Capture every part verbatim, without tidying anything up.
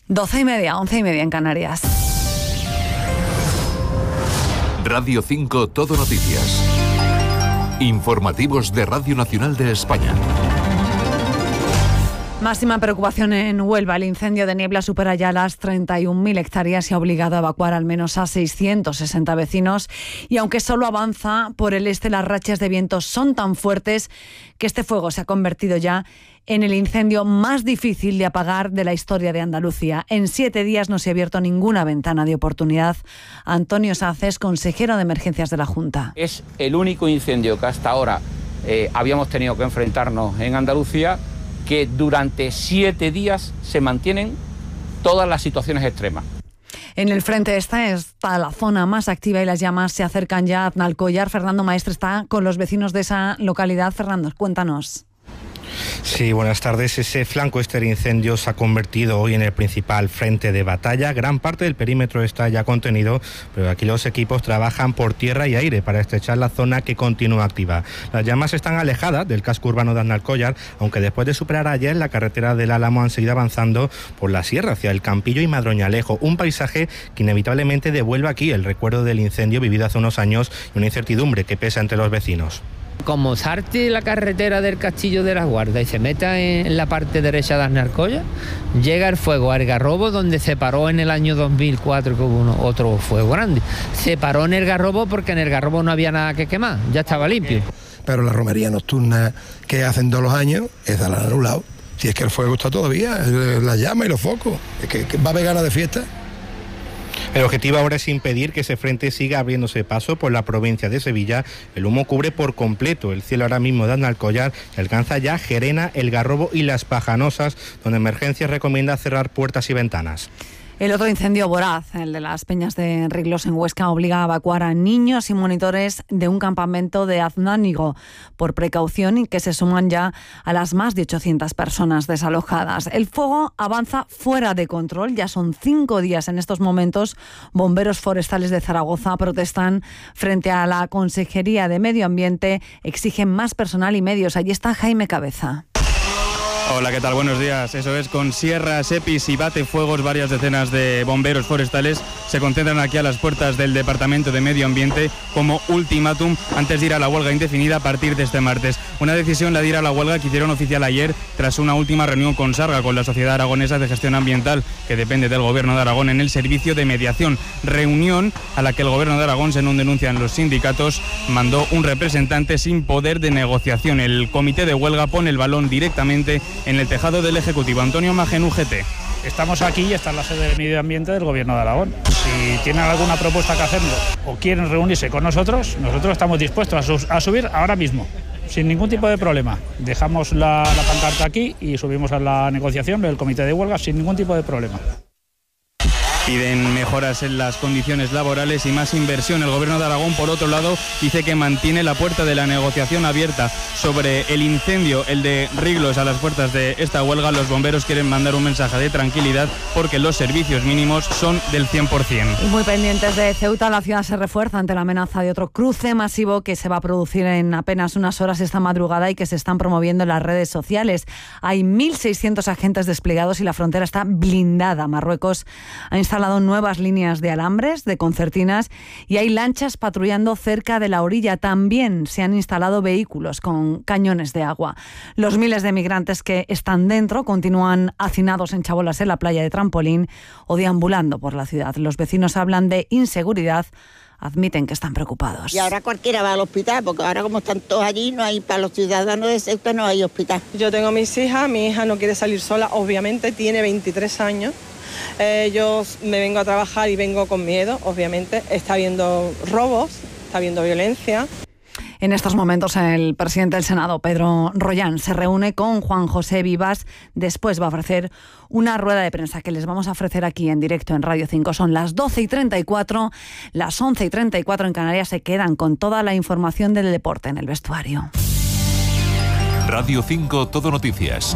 Doce y media, once y media en Canarias. Radio cinco Todo Noticias. Informativos de Radio Nacional de España. Máxima preocupación en Huelva. El incendio de niebla supera ya las treinta y un mil hectáreas y ha obligado a evacuar al menos a seiscientos sesenta vecinos. Y aunque solo avanza por el este, las rachas de viento son tan fuertes que este fuego se ha convertido ya en el incendio más difícil de apagar de la historia de Andalucía. En siete días no se ha abierto ninguna ventana de oportunidad. Antonio Sánchez, consejero de Emergencias de la Junta. Es el único incendio que hasta ahora eh, habíamos tenido que enfrentarnos en Andalucía, que durante siete días se mantienen todas las situaciones extremas. En el frente esta está la zona más activa y las llamas se acercan ya a Aznalcóllar. Fernando Maestre está con los vecinos de esa localidad. Fernando, cuéntanos. Sí, buenas tardes. Ese flanco este de incendio se ha convertido hoy en el principal frente de batalla. Gran parte del perímetro está ya contenido, pero aquí los equipos trabajan por tierra y aire para estrechar la zona que continúa activa. Las llamas están alejadas del casco urbano de Aznalcóllar, aunque después de superar ayer la carretera del Álamo han seguido avanzando por la sierra hacia el Campillo y Madroñalejo, un paisaje que inevitablemente devuelve aquí el recuerdo del incendio vivido hace unos años y una incertidumbre que pesa entre los vecinos. Como salte la carretera del Castillo de las Guardas y se meta en la parte derecha de Aznalcóllar, llega el fuego a Algarrobo, donde se paró en el año dos mil cuatro, que hubo uno, otro fuego grande. Se paró en el Algarrobo porque en el Algarrobo no había nada que quemar, ya estaba limpio. Pero la romería nocturna que hacen todos los años, esa la han anulado. Si es que el fuego está todavía, la llama y los focos, es que, que va a haber ganas de fiesta. El objetivo ahora es impedir que ese frente siga abriéndose paso por la provincia de Sevilla. El humo cubre por completo el cielo ahora mismo de Aznalcóllar y alcanza ya Gerena, El Garrobo y Las Pajanosas, donde Emergencias recomienda cerrar puertas y ventanas. El otro incendio voraz, el de las Peñas de Riglos en Huesca, obliga a evacuar a niños y monitores de un campamento de Aznánigo por precaución y que se suman ya a las más de ochocientas personas desalojadas. El fuego avanza fuera de control, ya son cinco días en estos momentos. Bomberos forestales de Zaragoza protestan frente a la Consejería de Medio Ambiente, exigen más personal y medios. Allí está Jaime Cabeza. Hola, ¿qué tal? Buenos días. Eso es, con sierras, EPIs y batefuegos, varias decenas de bomberos forestales se concentran aquí a las puertas del Departamento de Medio Ambiente como ultimátum antes de ir a la huelga indefinida a partir de este martes. Una decisión, la de ir a la huelga, que hicieron oficial ayer tras una última reunión con Sarga, con la Sociedad Aragonesa de Gestión Ambiental, que depende del Gobierno de Aragón, en el servicio de mediación. Reunión a la que el Gobierno de Aragón, según denuncian los sindicatos, mandó un representante sin poder de negociación. El comité de huelga pone el balón directamente en el tejado del Ejecutivo. Antonio Magen, U G T. Estamos aquí y está en la sede de Medio Ambiente del Gobierno de Aragón. Si tienen alguna propuesta que hacerlo o quieren reunirse con nosotros, nosotros estamos dispuestos a, su- a subir ahora mismo, sin ningún tipo de problema. Dejamos la, la pancarta aquí y subimos a la negociación del comité de huelga sin ningún tipo de problema. Piden mejoras en las condiciones laborales y más inversión. El Gobierno de Aragón, por otro lado, dice que mantiene la puerta de la negociación abierta sobre el incendio, el de Riglos, a las puertas de esta huelga. Los bomberos quieren mandar un mensaje de tranquilidad porque los servicios mínimos son del cien por ciento. Y muy pendientes de Ceuta, la ciudad se refuerza ante la amenaza de otro cruce masivo que se va a producir en apenas unas horas esta madrugada y que se están promoviendo en las redes sociales. Hay mil seiscientos agentes desplegados y la frontera está blindada. Marruecos ha instalado nuevas líneas de alambres, de concertinas, y hay lanchas patrullando cerca de la orilla. También se han instalado vehículos con cañones de agua. Los miles de migrantes que están dentro continúan hacinados en chabolas en la playa de Trampolín o deambulando por la ciudad. Los vecinos hablan de inseguridad, admiten que están preocupados. Y ahora cualquiera va al hospital, porque ahora como están todos allí, no hay, para los ciudadanos de Ceuta no hay hospital. Yo tengo mis hijas, mi hija no quiere salir sola, obviamente tiene veintitrés años. Eh, yo me vengo a trabajar y vengo con miedo, obviamente. Está habiendo robos, está habiendo violencia. En estos momentos el presidente del Senado, Pedro Rollán, se reúne con Juan José Vivas. Después va a ofrecer una rueda de prensa que les vamos a ofrecer aquí en directo en Radio cinco. Son las doce y treinta y cuatro, las once y treinta y cuatro en Canarias. Se quedan con toda la información del deporte en el vestuario. Radio cinco Todo Noticias.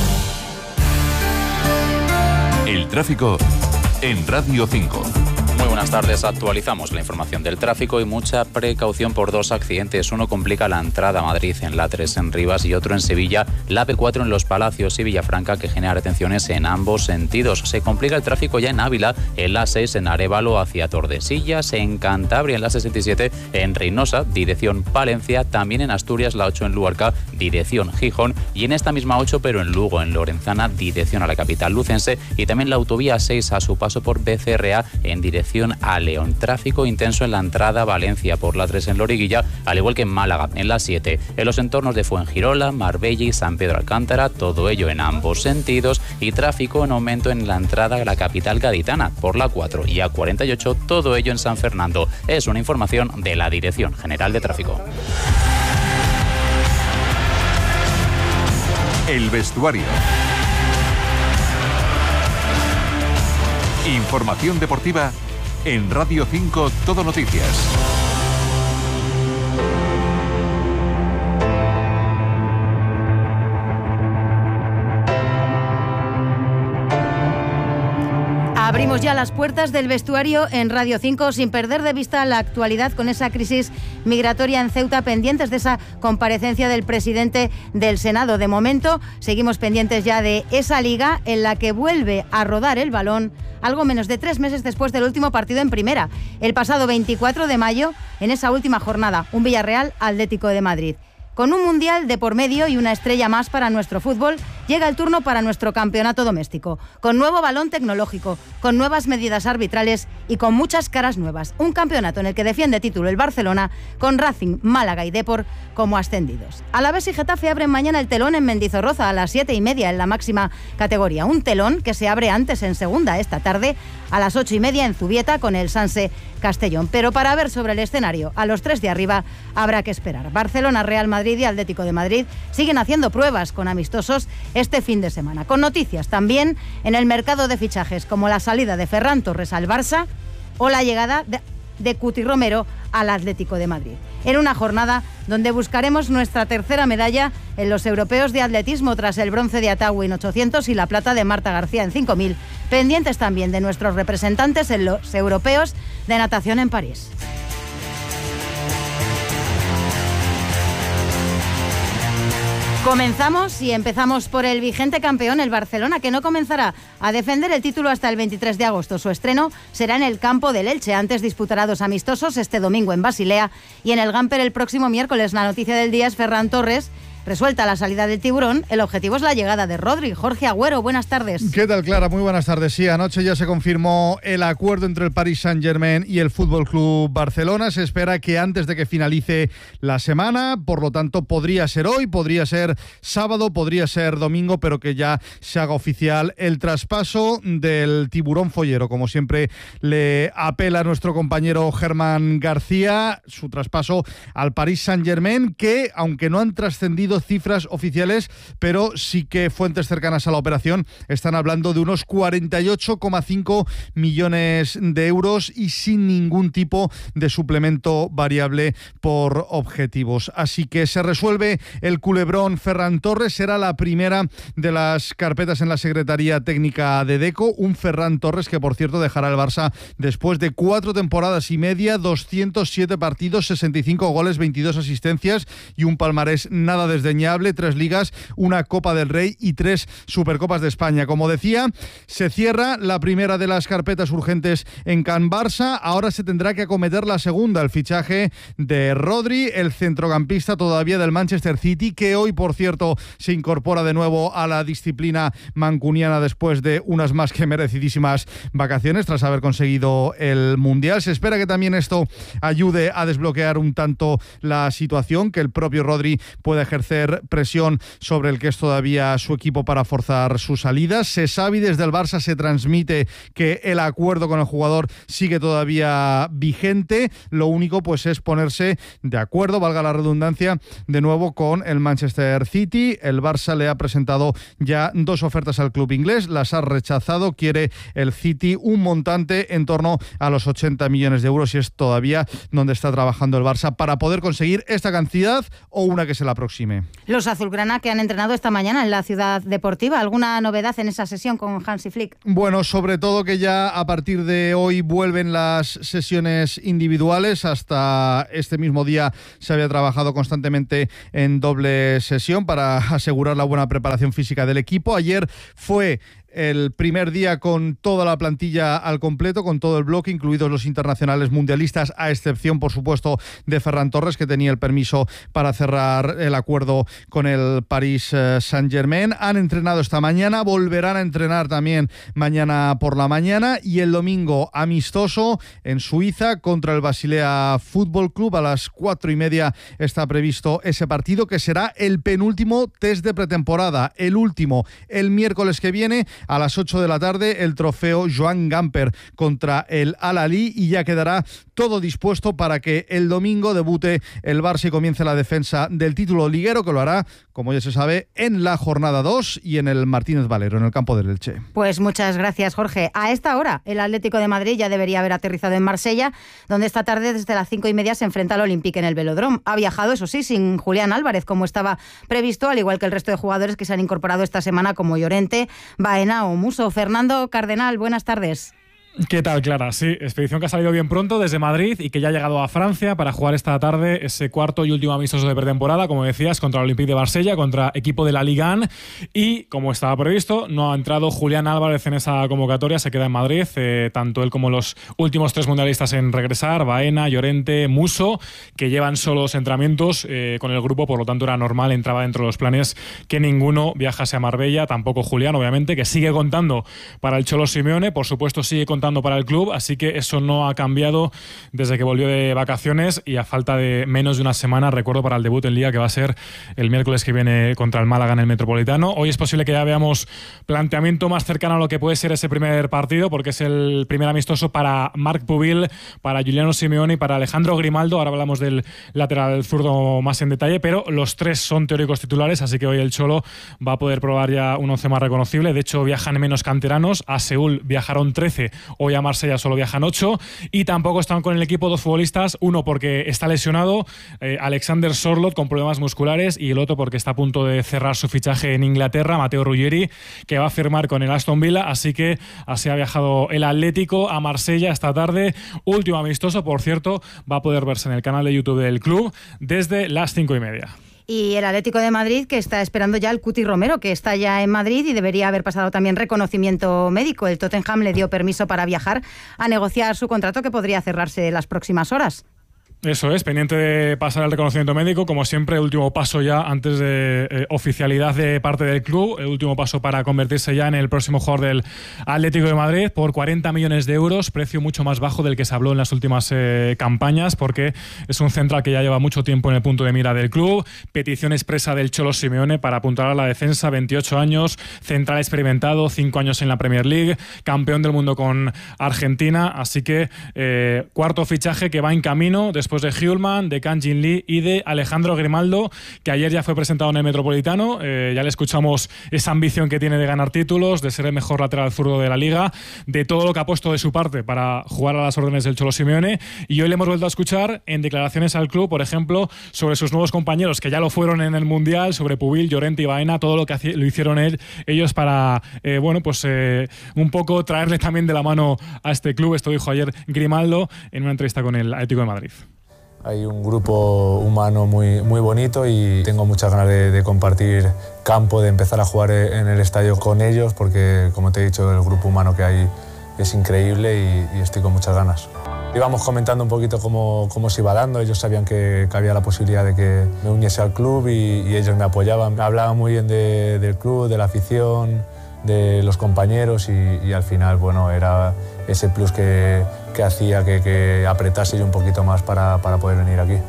El tráfico en Radio cinco. Muy buenas Buenas tardes, actualizamos la información del tráfico y mucha precaución por dos accidentes. Uno complica la entrada a Madrid en la A tres en Rivas y otro en Sevilla, la A P cuatro en Los Palacios y Villafranca, que genera retenciones en ambos sentidos. Se complica el tráfico ya en Ávila, en la A seis en Arévalo hacia Tordesillas, en Cantabria en la sesenta y siete en Reynosa, dirección Palencia, también en Asturias la ocho en Luarca, dirección Gijón, y en esta misma ocho pero en Lugo, en Lorenzana, dirección a la capital lucense, y también la autovía seis a su paso por B C R A en dirección a León. Tráfico intenso en la entrada a Valencia por la tres en Loriguilla, al igual que en Málaga, en la siete, en los entornos de Fuengirola, Marbella y San Pedro Alcántara, todo ello en ambos sentidos, y tráfico en aumento en la entrada a la capital gaditana por la cuatro y A cuarenta y ocho, todo ello en San Fernando. Es una información de la Dirección General de Tráfico. El vestuario. Información deportiva en Radio cinco Todo Noticias. Abrimos ya las puertas del vestuario en Radio cinco sin perder de vista la actualidad con esa crisis migratoria en Ceuta, pendientes de esa comparecencia del presidente del Senado. De momento seguimos pendientes ya de esa liga en la que vuelve a rodar el balón algo menos de tres meses después del último partido en primera, el pasado veinticuatro de mayo, en esa última jornada, un Villarreal Atlético de Madrid. Con un mundial de por medio y una estrella más para nuestro fútbol, llega el turno para nuestro campeonato doméstico, con nuevo balón tecnológico, con nuevas medidas arbitrales y con muchas caras nuevas. Un campeonato en el que defiende título el Barcelona, con Racing, Málaga y Depor como ascendidos. Alavés y Getafe abren mañana el telón en Mendizorroza a las siete y media en la máxima categoría. Un telón que se abre antes en segunda esta tarde a las ocho y media en Zubieta con el Sanse Castellón. Pero para ver sobre el escenario a los tres de arriba habrá que esperar. Barcelona, Real Madrid y Atlético de Madrid siguen haciendo pruebas con amistosos este fin de semana, con noticias también en el mercado de fichajes como la salida de Ferran Torres al Barça o la llegada de, de Cuti Romero al Atlético de Madrid. En una jornada donde buscaremos nuestra tercera medalla en los europeos de atletismo tras el bronce de Ataúi en ochocientos y la plata de Marta García en cinco mil, pendientes también de nuestros representantes en los europeos de natación en París. Comenzamos y empezamos por el vigente campeón, el Barcelona, que no comenzará a defender el título hasta el veintitrés de agosto. Su estreno será en el campo del Elche. Antes disputará dos amistosos este domingo en Basilea y en el Gamper el próximo miércoles. La noticia del día es Ferran Torres. Resuelta la salida del tiburón, el objetivo es la llegada de Rodri. Jorge Agüero, buenas tardes. ¿Qué tal, Clara? Muy buenas tardes. Sí, anoche ya se confirmó el acuerdo entre el Paris Saint-Germain y el Fútbol Club Barcelona. Se espera que antes de que finalice la semana, por lo tanto podría ser hoy, podría ser sábado, podría ser domingo, pero que ya se haga oficial el traspaso del tiburón follero. Como siempre le apela a nuestro compañero Germán García, su traspaso al Paris Saint-Germain, que aunque no han trascendido cifras oficiales, pero sí que fuentes cercanas a la operación están hablando de unos cuarenta y ocho coma cinco millones de euros y sin ningún tipo de suplemento variable por objetivos. Así que se resuelve el culebrón Ferran Torres, será la primera de las carpetas en la Secretaría Técnica de Deco, un Ferran Torres que por cierto dejará el Barça después de cuatro temporadas y media, doscientos siete partidos, sesenta y cinco goles, veintidós asistencias y un palmarés nada desdeñable, tres ligas, una Copa del Rey y tres Supercopas de España. Como decía, se cierra la primera de las carpetas urgentes en Can Barça. Ahora se tendrá que acometer la segunda, el fichaje de Rodri, el centrocampista todavía del Manchester City, que hoy, por cierto, se incorpora de nuevo a la disciplina mancuniana después de unas más que merecidísimas vacaciones tras haber conseguido el Mundial. Se espera que también esto ayude a desbloquear un tanto la situación, que el propio Rodri pueda ejercer presión sobre el que es todavía su equipo para forzar su salida. Se sabe y desde el Barça se transmite que el acuerdo con el jugador sigue todavía vigente. Lo único pues es ponerse de acuerdo, valga la redundancia, de nuevo con el Manchester City. El Barça le ha presentado ya dos ofertas al club inglés, las ha rechazado. Quiere el City un montante en torno a los ochenta millones de euros y es todavía donde está trabajando el Barça para poder conseguir esta cantidad o una que se la aproxime. Irene. Los azulgrana que han entrenado esta mañana en la Ciudad Deportiva. ¿Alguna novedad en esa sesión con Hansi Flick? Bueno, sobre todo que ya a partir de hoy vuelven las sesiones individuales. Hasta este mismo día se había trabajado constantemente en doble sesión para asegurar la buena preparación física del equipo. Ayer fue el primer día con toda la plantilla al completo, con todo el bloque, incluidos los internacionales mundialistas, a excepción, por supuesto, de Ferran Torres, que tenía el permiso para cerrar el acuerdo con el Paris Saint-Germain. Han entrenado esta mañana, volverán a entrenar también mañana por la mañana, y el domingo amistoso en Suiza contra el Basilea Fútbol Club. A las cuatro y media está previsto ese partido, que será el penúltimo test de pretemporada, el último el miércoles que viene a las ocho de la tarde, el trofeo Joan Gamper contra el Al-Ahly, y ya quedará todo dispuesto para que el domingo debute el Barça y comience la defensa del título liguero, que lo hará, como ya se sabe, en la jornada dos y en el Martínez Valero, en el campo del Elche. Pues muchas gracias, Jorge. A esta hora, el Atlético de Madrid ya debería haber aterrizado en Marsella, donde esta tarde desde las cinco y media se enfrenta al Olympique en el Velódromo. Ha viajado, eso sí, sin Julián Álvarez, como estaba previsto, al igual que el resto de jugadores que se han incorporado esta semana, como Llorente, Baena o Muso. Fernando Cardenal, buenas tardes. ¿Qué tal, Clara? Sí, expedición que ha salido bien pronto desde Madrid y que ya ha llegado a Francia para jugar esta tarde ese cuarto y último amistoso de pretemporada, como decías, contra el Olympique de Marsella, contra equipo de la Liga uno, y como estaba previsto, no ha entrado Julián Álvarez en esa convocatoria, se queda en Madrid, eh, tanto él como los últimos tres mundialistas en regresar, Baena, Llorente, Muso, que llevan solos entrenamientos eh, con el grupo, por lo tanto era normal, entraba dentro de los planes que ninguno viajase a Marbella, tampoco Julián, obviamente, que sigue contando para el Cholo Simeone, por supuesto sigue contando para el club, así que eso no ha cambiado desde que volvió de vacaciones, y a falta de menos de una semana, recuerdo, para el debut en Liga, que va a ser el miércoles que viene contra el Málaga en el Metropolitano. Hoy es posible que ya veamos planteamiento más cercano a lo que puede ser ese primer partido, porque es el primer amistoso para Marc Pubil, para Giuliano Simeone y para Alejandro Grimaldo. Ahora hablamos del lateral zurdo más en detalle, pero los tres son teóricos titulares, así que hoy el Cholo va a poder probar ya un once más reconocible. De hecho, viajan menos canteranos. A Seúl viajaron trece, hoy a Marsella solo viajan ocho, y tampoco están con el equipo dos futbolistas, uno porque está lesionado, eh, Alexander Sorloth, con problemas musculares, y el otro porque está a punto de cerrar su fichaje en Inglaterra, Matteo Ruggeri, que va a firmar con el Aston Villa, así que así ha viajado el Atlético a Marsella esta tarde, último amistoso, por cierto, va a poder verse en el canal de YouTube del club desde las cinco y media. Y el Atlético de Madrid, que está esperando ya al Cuti Romero, que está ya en Madrid y debería haber pasado también reconocimiento médico. El Tottenham le dio permiso para viajar a negociar su contrato, que podría cerrarse en las próximas horas. Eso es, pendiente de pasar el reconocimiento médico, como siempre, último paso ya antes de eh, oficialidad de parte del club, el último paso para convertirse ya en el próximo jugador del Atlético de Madrid por cuarenta millones de euros, precio mucho más bajo del que se habló en las últimas eh, campañas, porque es un central que ya lleva mucho tiempo en el punto de mira del club, petición expresa del Cholo Simeone para apuntalar a la defensa, veintiocho años, central experimentado, cinco años en la Premier League, campeón del mundo con Argentina, así que eh, cuarto fichaje que va en camino después después de Hjulman, de Kang Jin Lee y de Alejandro Grimaldo, que ayer ya fue presentado en el Metropolitano. Eh, ya le escuchamos esa ambición que tiene de ganar títulos, de ser el mejor lateral zurdo de la Liga, de todo lo que ha puesto de su parte para jugar a las órdenes del Cholo Simeone. Y hoy le hemos vuelto a escuchar en declaraciones al club, por ejemplo, sobre sus nuevos compañeros, que ya lo fueron en el Mundial, sobre Pubil, Llorente y Baena, todo lo que lo hicieron él, ellos para, eh, bueno, pues eh, un poco traerle también de la mano a este club. Esto dijo ayer Grimaldo en una entrevista con el Atlético de Madrid. Hay un grupo humano muy, muy bonito y tengo muchas ganas de, de compartir campo, de empezar a jugar en el estadio con ellos, porque, como te he dicho, el grupo humano que hay es increíble y, y estoy con muchas ganas. Íbamos comentando un poquito cómo, cómo se iba dando, ellos sabían que, que había la posibilidad de que me uniese al club y, y ellos me apoyaban. Me hablaban muy bien de, del club, de la afición, de los compañeros y, y al final, bueno, era ese plus que, que hacía que, que apretase yo un poquito más para, para poder venir aquí.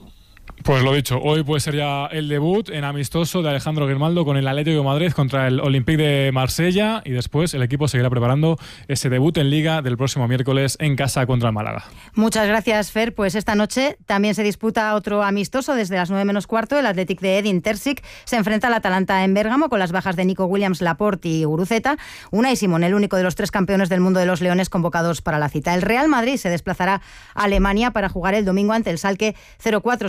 Pues lo dicho, hoy puede ser ya el debut en amistoso de Alejandro Grimaldo con el Atlético de Madrid contra el Olympique de Marsella, y después el equipo seguirá preparando ese debut en Liga del próximo miércoles en casa contra el Málaga. Muchas gracias, Fer. Pues esta noche también se disputa otro amistoso desde las nueve menos cuarto. El Athletic de Edin Terzic se enfrenta al Atalanta en Bérgamo con las bajas de Nico Williams, Laporte y Guruceta. Unai Simón, el único de los tres campeones del mundo de los Leones convocados para la cita. El Real Madrid se desplazará a Alemania para jugar el domingo ante el Schalke cero cuatro, su debut en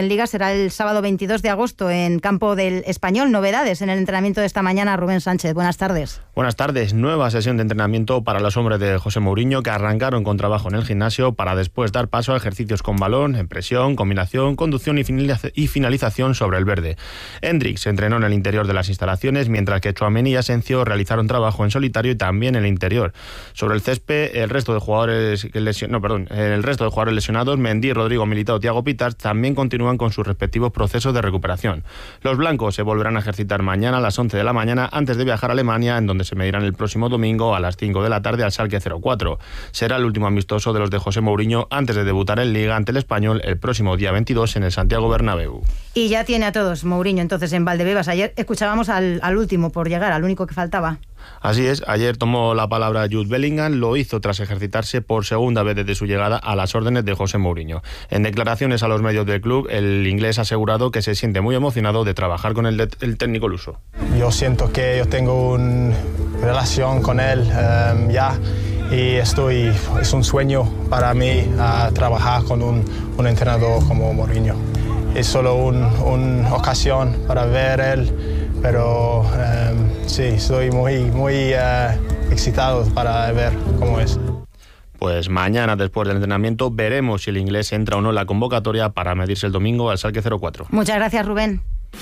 en Liga será el sábado veintidós de agosto en campo del Español. Novedades en el entrenamiento de esta mañana. Rubén Sánchez, buenas tardes. Buenas tardes. Nueva sesión de entrenamiento para los hombres de José Mourinho, que arrancaron con trabajo en el gimnasio para después dar paso a ejercicios con balón, en presión, combinación, conducción y finalización sobre el verde. Hendrik se entrenó en el interior de las instalaciones, mientras que Tchouaméni y Asensio realizaron trabajo en solitario y también en el interior. Sobre el césped, el resto de jugadores lesion... no, perdón, el resto de jugadores lesionados, Mendy, Rodrigo, Militao, Thiago Pitars, también continúan con sus respectivos procesos de recuperación. Los blancos se volverán a ejercitar mañana a las once de la mañana antes de viajar a Alemania, en donde se medirán el próximo domingo a las cinco de la tarde al Schalke cero cuatro. Será el último amistoso de los de José Mourinho antes de debutar en Liga ante el Español el próximo día veintidós en el Santiago Bernabéu. Y ya tiene a todos Mourinho entonces en Valdebebas. Ayer escuchábamos al, al último por llegar, al único que faltaba. Así es, ayer tomó la palabra Jude Bellingham, lo hizo tras ejercitarse por segunda vez desde su llegada a las órdenes de José Mourinho. En declaraciones a los medios del club, el inglés ha asegurado que se siente muy emocionado de trabajar con el, de, el técnico luso. Yo siento que yo tengo una relación con él um, ya y estoy, es un sueño para mí uh, trabajar con un, un entrenador como Mourinho. Es solo una un ocasión para ver él, pero um, sí, estoy muy, muy uh, excitado para ver cómo es. Pues mañana, después del entrenamiento, veremos si el inglés entra o no en la convocatoria para medirse el domingo al Schalke cero cuatro. Muchas gracias, Rubén.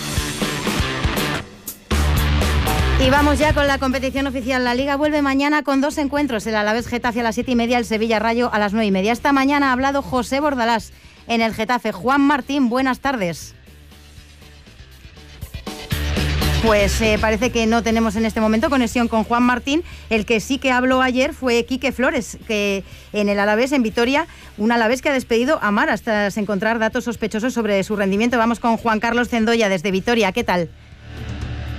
Y vamos ya con la competición oficial. La Liga vuelve mañana con dos encuentros. El Alavés Getafe a las siete y media, el Sevilla Rayo a las nueve y media. Esta mañana ha hablado José Bordalás en el Getafe. Juan Martín, buenas tardes. Pues eh, parece que no tenemos en este momento conexión con Juan Martín. El que sí que habló ayer fue Quique Flores, que en el Alavés, en Vitoria, un Alavés que ha despedido a Mar hasta encontrar datos sospechosos sobre su rendimiento. Vamos con Juan Carlos Cendoya desde Vitoria. ¿Qué tal?